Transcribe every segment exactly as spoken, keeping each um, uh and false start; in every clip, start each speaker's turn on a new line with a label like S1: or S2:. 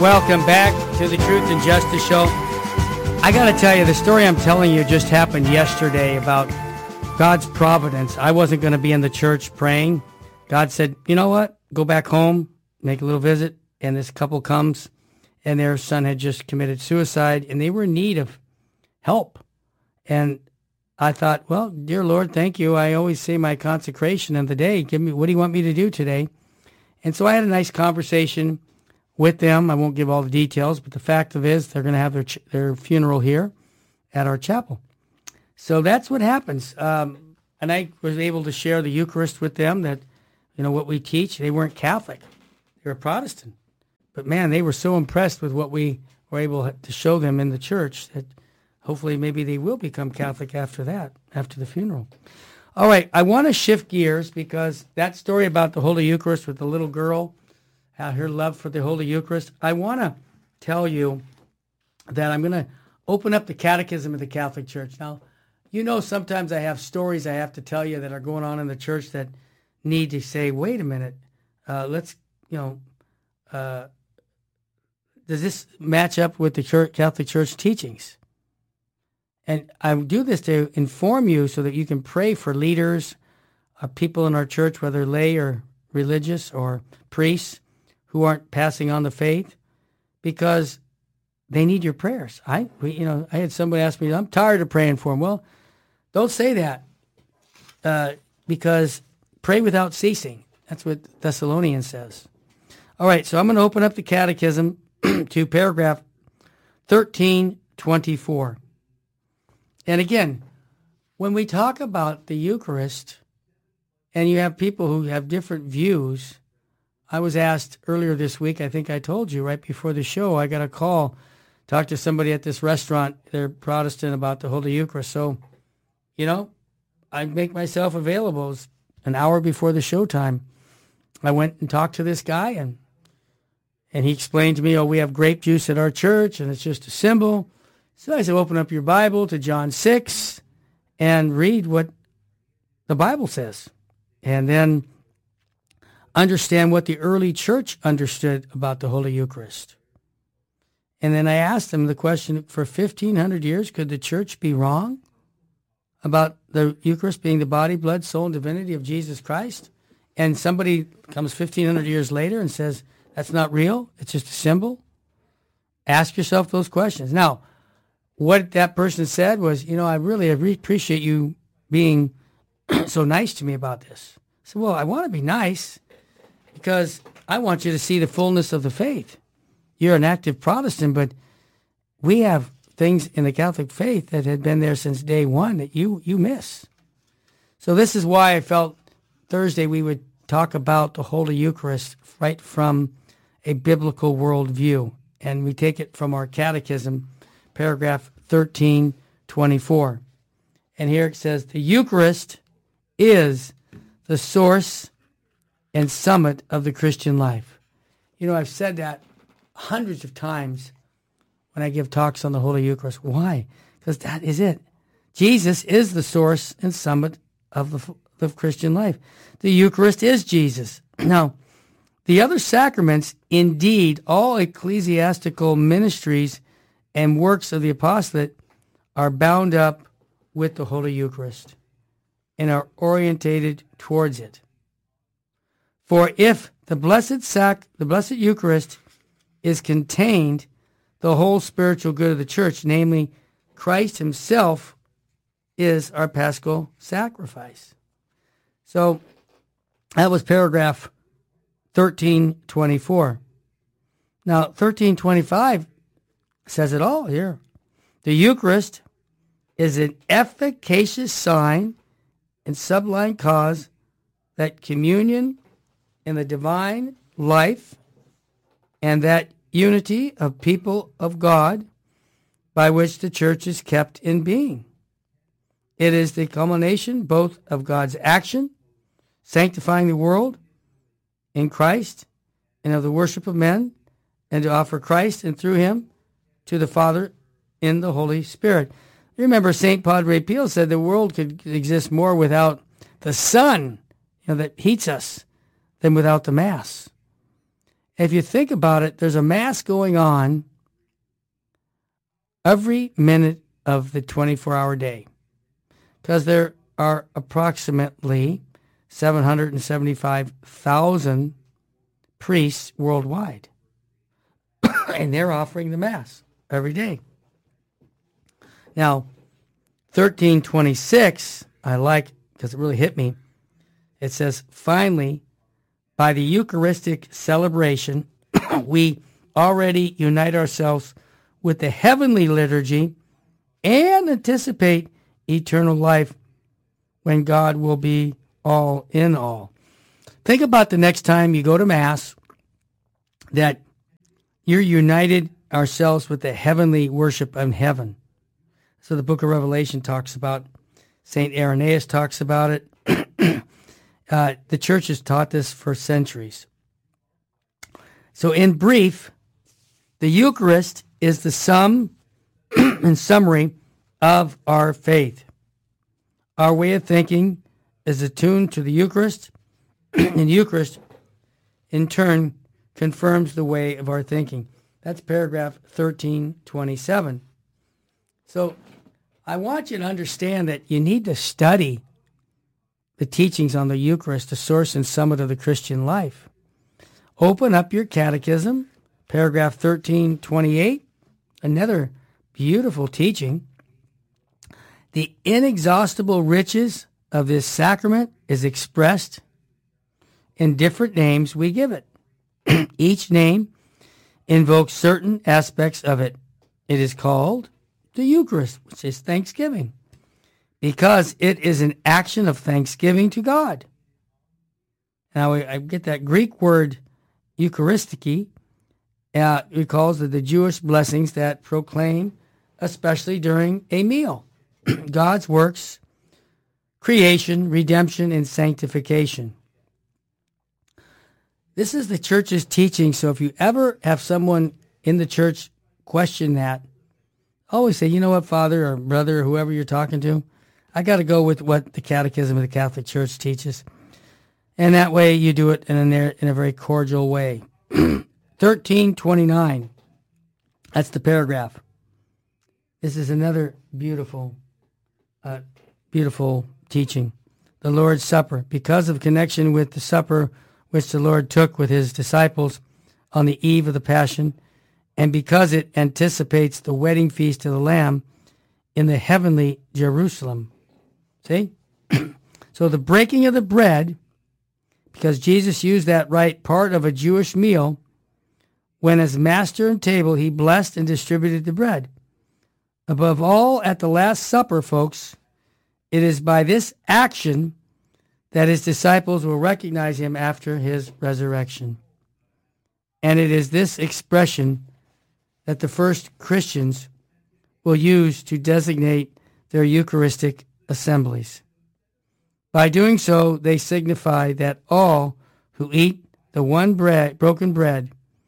S1: Welcome back to the Truth and Justice Show. I got to tell you, the story I'm telling you just happened yesterday about God's providence. I wasn't going to be in the church praying. God said, you know what? Go back home, make a little visit. And this couple comes, and their son had just committed suicide, and they were in need of help. And I thought, well, dear Lord, thank you. I always say my consecration of the day. Give me, what do you want me to do today? And so I had a nice conversation with them. I won't give all the details, but the fact of it is they're going to have their ch- their funeral here at our chapel. So that's what happens. Um, and I was able to share the Eucharist with them, that, you know, what we teach. They weren't Catholic. They were Protestant. But, man, they were so impressed with what we were able to show them in the church that hopefully maybe they will become Catholic after that, after the funeral. All right, I want to shift gears because that story about the Holy Eucharist with the little girl, how her love for the Holy Eucharist, I want to tell you that I'm going to open up the Catechism of the Catholic Church. Now, you know, sometimes I have stories I have to tell you that are going on in the church that need to say, wait a minute, uh, let's, you know, uh, does this match up with the church, Catholic Church teachings? And I do this to inform you so that you can pray for leaders, uh, people in our church, whether lay or religious or priests, who aren't passing on the faith, because they need your prayers. I, we, you know, I had somebody ask me, I'm tired of praying for them. Well, don't say that, uh, because pray without ceasing. That's what Thessalonians says. All right, so I'm going to open up the Catechism to paragraph thirteen twenty-four. And again, when we talk about the Eucharist, and you have people who have different views, I was asked earlier this week, I think I told you right before the show, I got a call, talked to somebody at this restaurant, they're Protestant, about the Holy Eucharist. So, you know, I make myself available. It was an hour before the show time. I went and talked to this guy, and and he explained to me, oh, we have grape juice at our church, and it's just a symbol. So I said, open up your Bible to John six and read what the Bible says. And then understand what the early church understood about the Holy Eucharist. And then I asked him the question, for fifteen hundred years, could the church be wrong about the Eucharist being the body, blood, soul, and divinity of Jesus Christ? And somebody comes fifteen hundred years later and says, that's not real, it's just a symbol? Ask yourself those questions. Now, what that person said was, you know, I really appreciate you being so nice to me about this. I said, well, I want to be nice because I want you to see the fullness of the faith. You're an active Protestant, but we have things in the Catholic faith that had been there since day one that you, you miss. So this is why I felt Thursday we would talk about the Holy Eucharist right from a biblical worldview. And we take it from our Catechism, paragraph thirteen twenty-four. And here it says, the Eucharist is the source and summit of the Christian life. You know, I've said that hundreds of times when I give talks on the Holy Eucharist. Why? Because that is it. Jesus is the source and summit of the, the Christian life. The Eucharist is Jesus. Now, the other sacraments, indeed, all ecclesiastical ministries and works of the apostolate, are bound up with the Holy Eucharist and are orientated towards it. For if the blessed sac, the blessed Eucharist is contained, the whole spiritual good of the church, namely Christ himself, is our paschal sacrifice. So that was paragraph thirteen twenty-four. Now, thirteen twenty-five says it all here. The Eucharist is an efficacious sign and sublime cause that communion in the divine life and that unity of people of God by which the church is kept in being. It is the culmination both of God's action, sanctifying the world in Christ, and of the worship of men, and to offer Christ and through him to the Father in the Holy Spirit. Remember, Saint Padre Pio said the world could exist more without the sun, you know, that heats us, than without the Mass. If you think about it, there's a Mass going on every minute of the twenty-four hour day, because there are approximately seven hundred seventy-five thousand priests worldwide, and they're offering the Mass every day. Now, thirteen twenty-six, I like, because it really hit me. It says, finally, by the Eucharistic celebration, we already unite ourselves with the heavenly liturgy and anticipate eternal life when God will be all in all. Think about the next time you go to Mass, that you're united ourselves with the heavenly worship in heaven. So the book of Revelation talks about, Saint Irenaeus talks about it. uh, the church has taught this for centuries. So in brief, the Eucharist is the sum and summary of our faith. Our way of thinking is attuned to the Eucharist, and the Eucharist, in turn, confirms the way of our thinking. That's paragraph thirteen twenty-seven. So I want you to understand that you need to study the teachings on the Eucharist, the source and summit of the Christian life. Open up your catechism, paragraph thirteen twenty-eight, another beautiful teaching. The inexhaustible riches of this sacrament is expressed in different names we give it. Each name invokes certain aspects of it. It is called the Eucharist, which is thanksgiving, because it is an action of thanksgiving to God. Now, I get that Greek word Eucharistiki, uh, it calls it the Jewish blessings that proclaim, especially during a meal, God's works, creation, redemption, and sanctification. This is the church's teaching, so if you ever have someone in the church question that, always say, you know what, Father or brother or whoever you're talking to, I got to go with what the Catechism of the Catholic Church teaches. And that way you do it in a, in a very cordial way. thirteen twenty-nine, that's the paragraph. This is another beautiful, uh, beautiful teaching. The Lord's Supper, because of connection with the supper which the Lord took with his disciples on the eve of the Passion, and because it anticipates the wedding feast of the Lamb in the heavenly Jerusalem. See? So the breaking of the bread, because Jesus used that right part of a Jewish meal, when as master and table he blessed and distributed the bread. Above all, at the Last Supper, folks, it is by this action that his disciples will recognize him after his resurrection. And it is this expression that the first Christians will use to designate their Eucharistic assemblies. By doing so, they signify that all who eat the one bread, broken bread,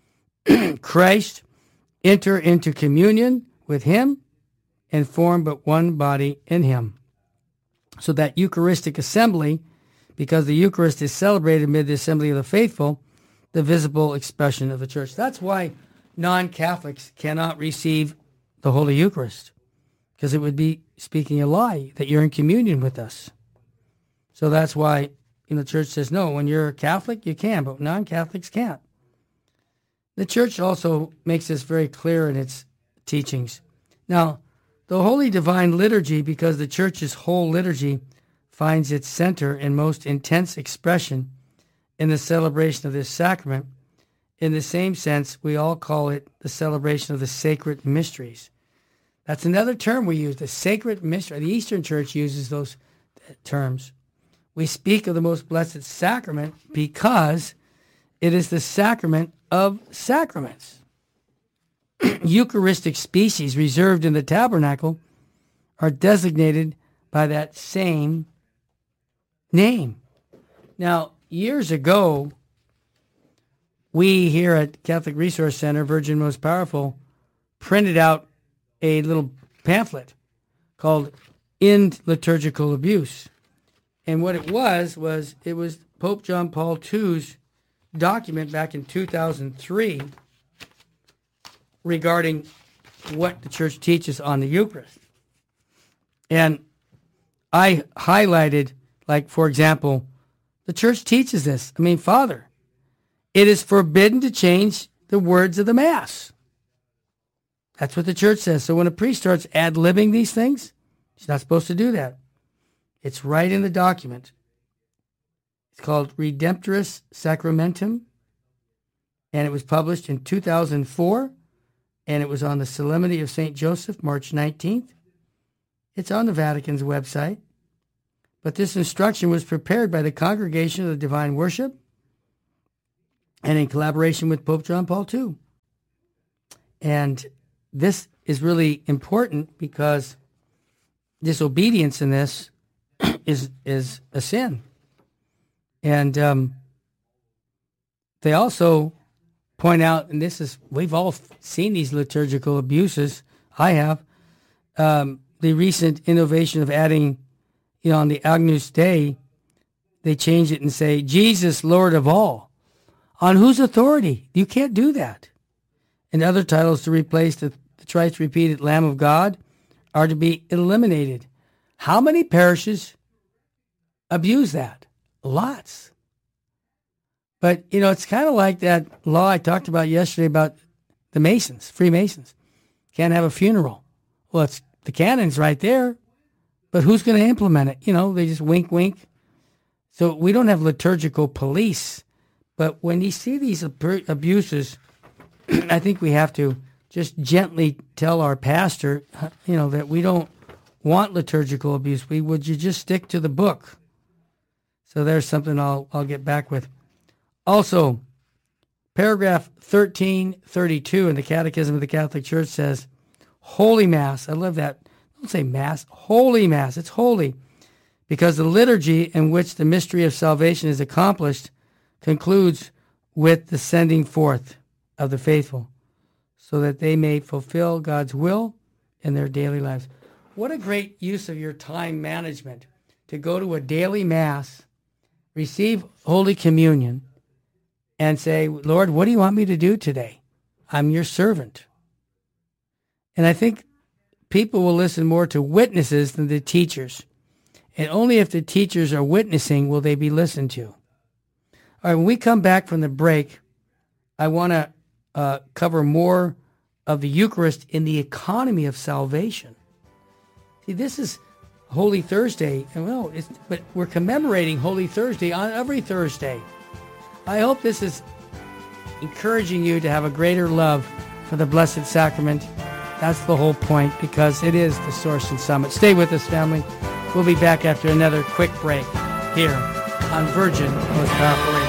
S1: Christ, enter into communion with him and form but one body in him. So that Eucharistic assembly, because the Eucharist is celebrated amid the assembly of the faithful, the visible expression of the church. That's why non-Catholics cannot receive the Holy Eucharist, because it would be speaking a lie that you're in communion with us. So that's why, you know, the church says, no, when you're a Catholic, you can, but non-Catholics can't. The church also makes this very clear in its teachings. Now, the Holy Divine Liturgy, because the church's whole liturgy finds its center and most intense expression in the celebration of this sacrament, in the same sense, we all call it the celebration of the sacred mysteries. That's another term we use, the sacred mystery. The Eastern Church uses those terms. We speak of the most blessed sacrament because it is the sacrament of sacraments. Eucharistic species reserved in the tabernacle are designated by that same name. Now, years ago, we here at Catholic Resource Center, Virgin Most Powerful, printed out a little pamphlet called End Liturgical Abuse. And what it was, was it was Pope John Paul the Second's document back in two thousand three regarding what the church teaches on the Eucharist. And I highlighted, like, for example, the church teaches this. I mean, Father, it is forbidden to change the words of the Mass. That's what the church says. So when a priest starts ad-libbing these things, he's not supposed to do that. It's right in the document. It's called Redemptoris Sacramentum, and it was published in two thousand four, and it was on the Solemnity of Saint Joseph, March nineteenth. It's on the Vatican's website. But this instruction was prepared by the Congregation of the Divine Worship and in collaboration with Pope John Paul the Second. And this is really important because disobedience in this is is a sin. And um, they also point out, and this is, we've all seen these liturgical abuses. I have. Um, the recent innovation of adding, you know, on the Agnus Dei, they change it and say, Jesus, Lord of all. On whose authority? You can't do that. And other titles to replace the, the thrice repeated Lamb of God are to be eliminated. How many parishes abuse that? Lots. But, you know, it's kind of like that law I talked about yesterday about the Masons, Freemasons. Can't have a funeral. Well, it's the canon's right there, but who's going to implement it? You know, they just wink, wink. So we don't have liturgical police. But when you see these ab- abuses, I think we have to just gently tell our pastor, you know, that we don't want liturgical abuse. We would you just stick to the book. So there's something I'll I'll get back with. Also, paragraph thirteen thirty-two in the Catechism of the Catholic Church says, Holy Mass. I love that. Don't say Mass. Holy Mass. It's holy because the liturgy in which the mystery of salvation is accomplished concludes with the sending forth of the faithful so that they may fulfill God's will in their daily lives. What a great use of your time management to go to a daily Mass, receive Holy Communion, and say, Lord, what do you want me to do today? I'm your servant. And I think people will listen more to witnesses than the teachers. And only if the teachers are witnessing will they be listened to. All right, when we come back from the break, I want to uh, cover more of the Eucharist in the economy of salvation. See, this is Holy Thursday, and well, it's, but we're commemorating Holy Thursday on every Thursday. I hope this is encouraging you to have a greater love for the Blessed Sacrament. That's the whole point, because it is the source and summit. Stay with us, family. We'll be back after another quick break here on Virgin Most Powerful Radio.